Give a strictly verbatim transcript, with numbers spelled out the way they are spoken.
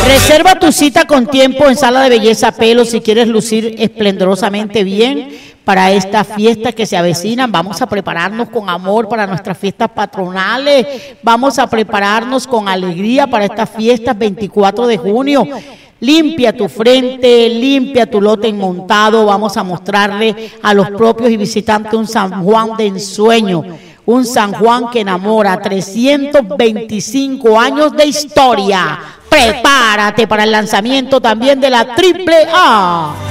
Reserva tu cita con tiempo en Sala de Belleza Pelo si quieres lucir esplendorosamente bien para estas fiestas que se avecinan. Vamos a prepararnos con amor para nuestras fiestas patronales. Vamos a prepararnos con alegría para estas fiestas veinticuatro de junio. Limpia tu frente, limpia tu lote enmontado. Vamos a mostrarle a los propios y visitantes un San Juan de ensueño. Un San Juan que enamora, trescientos veinticinco años de historia. Prepárate para el lanzamiento también de la Triple A.